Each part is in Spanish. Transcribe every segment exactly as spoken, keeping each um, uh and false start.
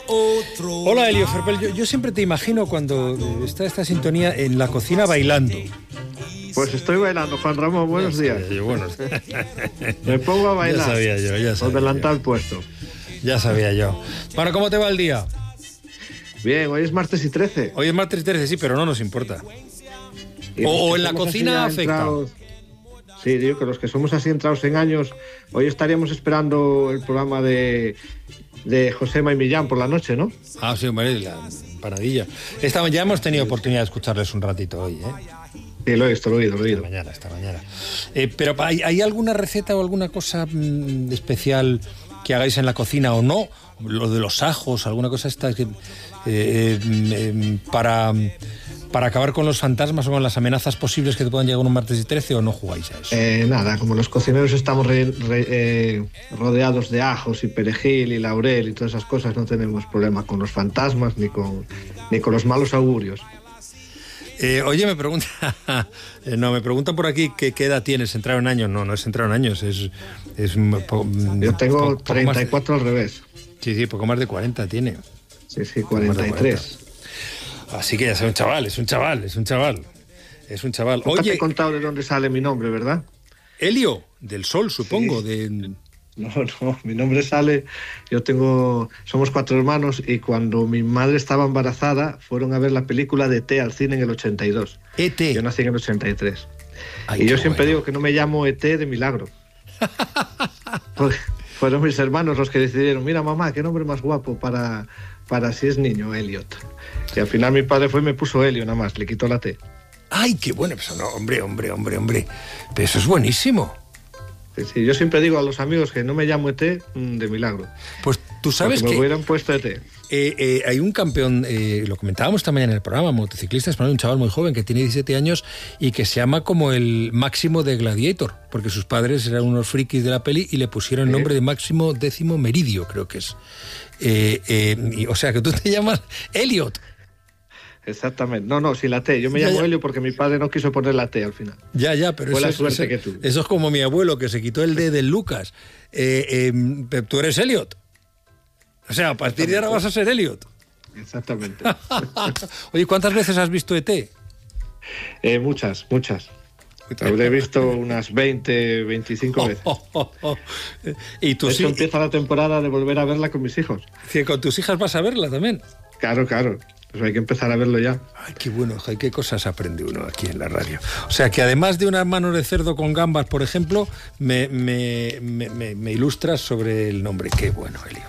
Hola, Elio Ferpel. Yo, yo siempre te imagino cuando está esta sintonía en la cocina bailando. Pues estoy bailando, Juan Ramón, buenos días. Yo, bueno, me pongo a bailar. Ya sabía yo, ya sabía. Con delantal yo. puesto. Ya sabía yo. Bueno, ¿cómo te va el día? Bien, hoy es martes y trece. Hoy es martes y trece, sí, pero no nos importa. O, o en la cocina afecta. Entrados, sí, digo que los que somos así entrados en años, hoy estaríamos esperando el programa de, de Josema y Millán por la noche, ¿no? Ah, sí, hombre, la paradilla. Esta, ya hemos tenido oportunidad de escucharles un ratito hoy, ¿eh? Sí, lo he visto, lo he oído, lo he oído. Esta mañana, esta mañana. Eh, pero ¿hay, ¿hay alguna receta o alguna cosa mmm, especial que hagáis en la cocina o no? Lo de los ajos, alguna cosa esta que, eh, eh, para, para acabar con los fantasmas o con las amenazas posibles que te puedan llegar un martes y trece, ¿o no jugáis a eso? Eh, nada, como los cocineros estamos re, re, eh, rodeados de ajos y perejil y laurel y todas esas cosas, no tenemos problema con los fantasmas ni con, ni con los malos augurios. Eh, oye, me pregunta, eh, no, me preguntan por aquí que qué edad tienes, entrar en años. No, no es entrar en años, es... es po, Yo tengo po, treinta y cuatro al revés. Sí, sí, poco más de cuarenta tiene. Sí, sí, cuarenta y tres. Así que ya es un chaval, es un chaval, es un chaval. Es un chaval. Nunca Oye, te he contado de dónde sale mi nombre, ¿verdad? Helio, del Sol, supongo. Sí. De... No, no, mi nombre sale, yo tengo, somos cuatro hermanos y cuando mi madre estaba embarazada fueron a ver la película de E T al cine en el ochenta y dos. E T. Yo nací en el ochenta y tres. Ay, y yo siempre bueno. digo que no me llamo E T de milagro. Porque fueron mis hermanos los que decidieron, mira mamá, qué nombre más guapo para, para si es niño, Elliot. Y al final mi padre fue y me puso Helio nada más, le quitó la T. Ay, qué bueno, pues no, hombre, hombre, hombre, hombre. Pero eso es buenísimo. Sí, sí, yo siempre digo a los amigos que no me llamo E T de milagro. Pues tú sabes Porque que... me hubieran puesto E T. Eh, eh, hay un campeón, eh, lo comentábamos esta mañana en el programa, motociclista español, un chaval muy joven que tiene diecisiete años y que se llama como el Máximo de Gladiator, porque sus padres eran unos frikis de la peli y le pusieron el nombre de Máximo Décimo Meridio, creo que es. Eh, eh, y, o sea, que tú te llamas Elliot. Exactamente. No, no, sin la T. Yo me Ya, llamo ya. Helio porque mi padre no quiso poner la T al final. Ya, ya, pero Fue eso, la es- suerte eso- que tuve. eso es como mi abuelo que se quitó el D del Lucas. Eh, eh, ¿Tú eres Elliot? O sea, a partir de ahora vas a ser Elliot. Exactamente. Oye, ¿cuántas veces has visto E T? eh, muchas, muchas. Habré visto unas veinte, veinticinco veces. Oh, oh, oh. Y De tus hecho, hijos, empieza la temporada de volver a verla con mis hijos. con tus hijas vas a verla también. Claro, claro. Pues hay que empezar a verlo ya. Ay, qué bueno, ay, qué cosas aprende uno aquí en la radio. O sea, que además de unas manos de cerdo con gambas, por ejemplo, me, me, me, me, me ilustras sobre el nombre. Qué bueno, Elio.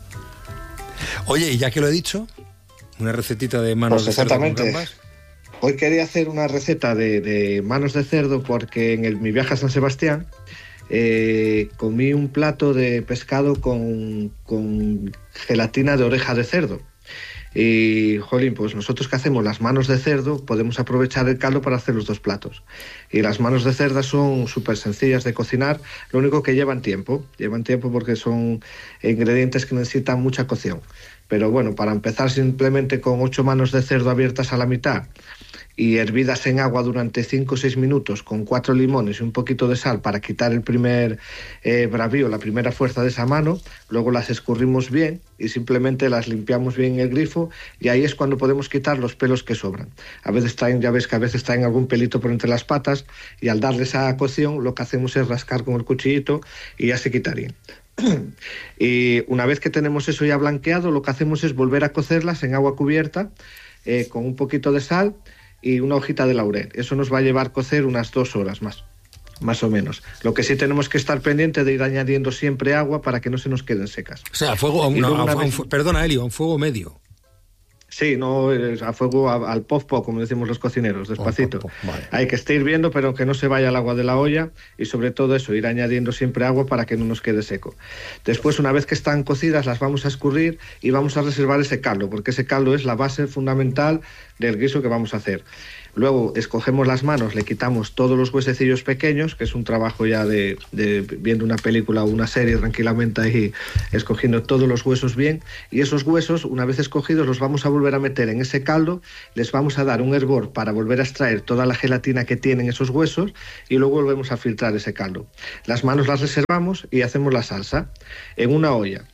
Oye, y ya que lo he dicho, una recetita de manos Pues de cerdo con exactamente. gambas. Hoy quería hacer una receta de, de manos de cerdo porque en el, mi viaje a San Sebastián eh, comí un plato de pescado con, con gelatina de oreja de cerdo. Y, jolín, pues nosotros que hacemos las manos de cerdo podemos aprovechar el caldo para hacer los dos platos. Y las manos de cerdo son súper sencillas de cocinar, lo único que llevan tiempo. Llevan tiempo porque son ingredientes que necesitan mucha cocción. Pero bueno, para empezar simplemente con ocho manos de cerdo abiertas a la mitad y hervidas en agua durante cinco o seis minutos con cuatro limones y un poquito de sal para quitar el primer eh, bravío, la primera fuerza de esa mano. Luego las escurrimos bien y simplemente las limpiamos bien en el grifo y ahí es cuando podemos quitar los pelos que sobran. A veces traen, ya ves que a veces traen algún pelito por entre las patas y al darle esa cocción lo que hacemos es rascar con el cuchillito y ya se quitarían. Y una vez que tenemos eso ya blanqueado, lo que hacemos es volver a cocerlas en agua cubierta eh, con un poquito de sal y una hojita de laurel. Eso nos va a llevar a cocer unas dos horas más, más o menos. Lo que sí tenemos que estar pendiente de ir añadiendo siempre agua para que no se nos queden secas. O sea, a fuego, a un, Y luego a- una a un vez- fu- perdona, Elio, a un fuego medio. Sí, no eh, a fuego a- al pop-pop, como decimos los cocineros, despacito. Pop, pop, vale. Hay que estar hirviendo, pero que no se vaya el agua de la olla y sobre todo eso, ir añadiendo siempre agua para que no nos quede seco. Después, una vez que están cocidas, las vamos a escurrir y vamos a reservar ese caldo, porque ese caldo es la base fundamental del guiso que vamos a hacer. Luego escogemos las manos, le quitamos todos los huesecillos pequeños, que es un trabajo ya de, de viendo una película o una serie tranquilamente ahí, escogiendo todos los huesos bien. Y esos huesos, una vez escogidos, los vamos a volver a meter en ese caldo, les vamos a dar un hervor para volver a extraer toda la gelatina que tienen esos huesos y luego volvemos a filtrar ese caldo. Las manos las reservamos y hacemos la salsa en una olla.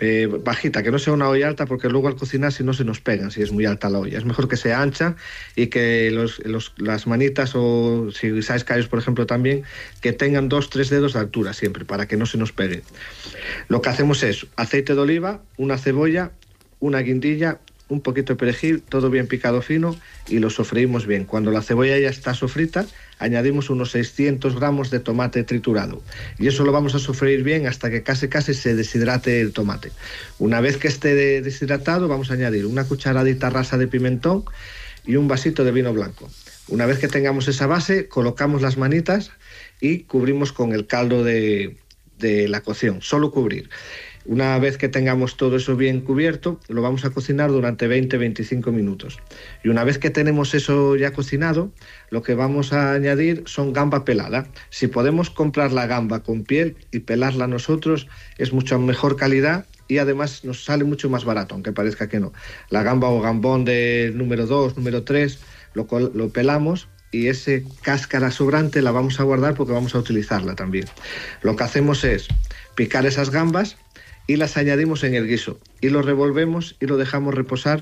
eh, bajita, que no sea una olla alta, porque luego al cocinar si no se nos pegan, si es muy alta la olla. Es mejor que sea ancha y que los, los, las manitas, o si usáis callos, por ejemplo, también, que tengan dos, tres dedos de altura siempre, para que no se nos pegue. Lo que hacemos es aceite de oliva, una cebolla, una guindilla, un poquito de perejil, todo bien picado fino, y lo sofreímos bien. Cuando la cebolla ya está sofrita, añadimos unos seiscientos gramos de tomate triturado, y eso lo vamos a sofreír bien hasta que casi casi se deshidrate el tomate. Una vez que esté deshidratado, vamos a añadir una cucharadita rasa de pimentón y un vasito de vino blanco. Una vez que tengamos esa base, colocamos las manitas y cubrimos con el caldo de, de la cocción, solo cubrir. Una vez que tengamos todo eso bien cubierto, lo vamos a cocinar durante veinte a veinticinco minutos. Y una vez que tenemos eso ya cocinado, lo que vamos a añadir son gamba pelada. Si podemos comprar la gamba con piel y pelarla nosotros, es mucho mejor calidad y además nos sale mucho más barato, aunque parezca que no. La gamba o gambón del número dos, número tres, lo, lo pelamos, y ese cáscara sobrante la vamos a guardar porque vamos a utilizarla también. Lo que hacemos es picar esas gambas y las añadimos en el guiso y lo revolvemos y lo dejamos reposar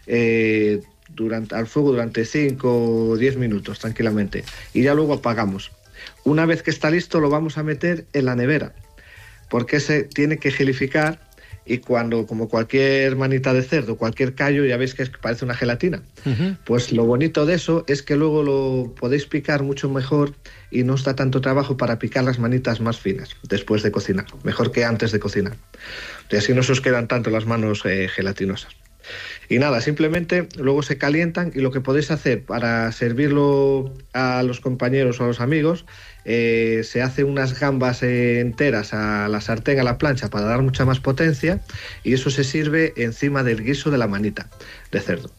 eh, durante, al fuego durante cinco o diez minutos tranquilamente, y ya luego apagamos. Una vez que está listo, lo vamos a meter en la nevera, porque se tiene que gelificar, y cuando, como cualquier manita de cerdo, cualquier callo, ya veis que es, parece una gelatina. Uh-huh. Pues lo bonito de eso es que luego lo podéis picar mucho mejor y no os da tanto trabajo para picar las manitas más finas después de cocinar, mejor que antes de cocinar. Y así no se os quedan tanto las manos eh, gelatinosas. Y nada, simplemente luego se calientan, y lo que podéis hacer para servirlo a los compañeros o a los amigos, eh, se hace unas gambas eh, enteras a la sartén, a la plancha, para dar mucha más potencia, y eso se sirve encima del guiso de la manita de cerdo.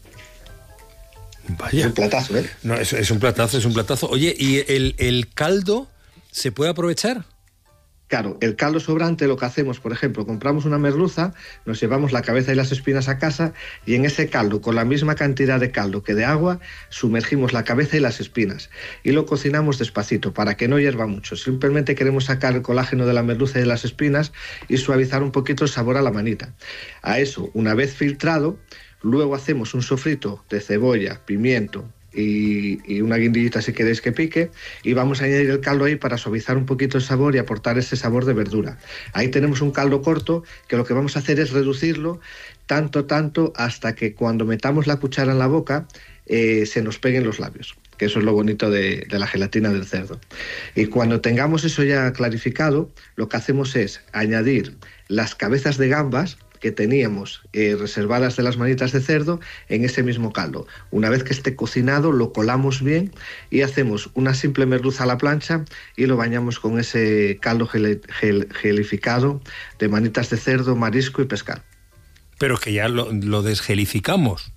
Vaya. Es un platazo, ¿eh? No, es, es un platazo, es un platazo. Oye, ¿y el, el caldo se puede aprovechar? Claro, el caldo sobrante, lo que hacemos, por ejemplo, compramos una merluza, nos llevamos la cabeza y las espinas a casa, y en ese caldo, con la misma cantidad de caldo que de agua, sumergimos la cabeza y las espinas y lo cocinamos despacito para que no hierva mucho. Simplemente queremos sacar el colágeno de la merluza y de las espinas y suavizar un poquito el sabor a la manita. A eso, una vez filtrado, luego hacemos un sofrito de cebolla, pimiento Y, y una guindillita si queréis que pique, y vamos a añadir el caldo ahí para suavizar un poquito el sabor y aportar ese sabor de verdura. Ahí tenemos un caldo corto que lo que vamos a hacer es reducirlo tanto, tanto hasta que cuando metamos la cuchara en la boca eh, se nos peguen los labios, que eso es lo bonito de, de la gelatina del cerdo. Y cuando tengamos eso ya clarificado, lo que hacemos es añadir las cabezas de gambas que teníamos eh, reservadas de las manitas de cerdo en ese mismo caldo. Una vez que esté cocinado, lo colamos bien y hacemos una simple merluza a la plancha y lo bañamos con ese caldo gel, gel, gelificado de manitas de cerdo, marisco y pescado. Pero que ya lo, lo desgelificamos.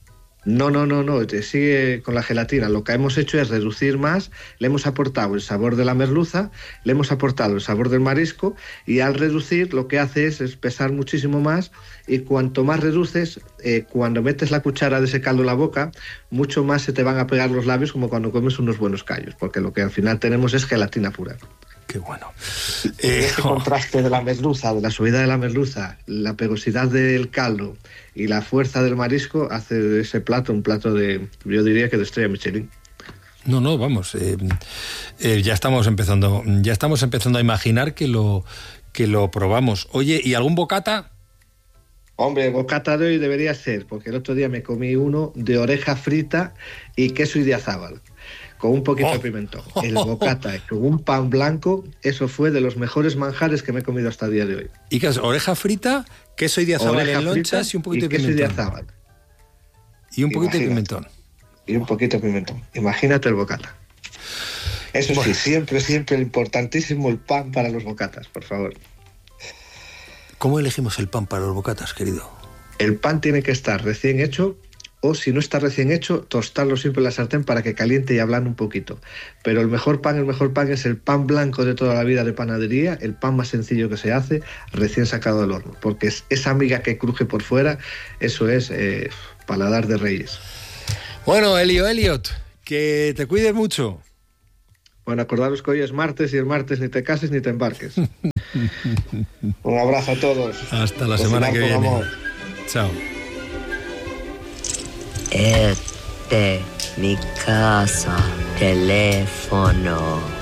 No, no, no, no, te sigue con la gelatina. Lo que hemos hecho es reducir más, le hemos aportado el sabor de la merluza, le hemos aportado el sabor del marisco, y al reducir lo que hace es espesar muchísimo más, y cuanto más reduces, eh, cuando metes la cuchara de ese caldo en la boca, mucho más se te van a pegar los labios, como cuando comes unos buenos callos, porque lo que al final tenemos es gelatina pura. Qué bueno. Eh, este oh. contraste de la merluza, de la suavidad de la merluza, la pegosidad del caldo y la fuerza del marisco hace de ese plato un plato de, yo diría que de estrella Michelin. No, no, vamos, eh, eh, ya estamos empezando, ya estamos empezando a imaginar que lo que lo probamos. Oye, ¿y algún bocata? Hombre, el bocata de hoy debería ser, porque el otro día me comí uno de oreja frita y queso idiazábal, con un poquito oh. de pimentón. El bocata con un pan blanco, eso fue de los mejores manjares que me he comido hasta el día de hoy. ¿Y qué es? ¿Oreja frita, queso idiazábal en lonchas y un poquito y de pimentón? Queso idiazábal. Y un poquito Imagínate. de pimentón. Y un poquito de pimentón. Imagínate el bocata. Eso bueno. sí, siempre, siempre importantísimo el pan para los bocatas, por favor. ¿Cómo elegimos el pan para los bocatas, querido? El pan tiene que estar recién hecho, o si no está recién hecho, tostarlo siempre en la sartén para que caliente y ablande un poquito. Pero el mejor pan, el mejor pan es el pan blanco de toda la vida de panadería, el pan más sencillo que se hace, recién sacado del horno, porque es esa miga que cruje por fuera, eso es eh, paladar de reyes. Bueno, Elio Elliot, que te cuides mucho. Bueno, acordaros que hoy es martes y el martes ni te cases ni te embarques. Un abrazo a todos. Hasta la semana que viene. Amor. Chao. Este, mi casa, teléfono.